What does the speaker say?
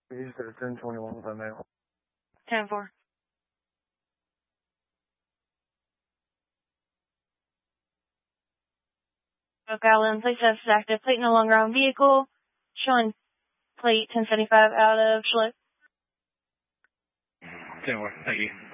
You said 1021 with a male. 10-4. Oak Island, plate test is active. Plate no longer on vehicle. Showing plate 1075 out of Schlick. 10-4, thank you.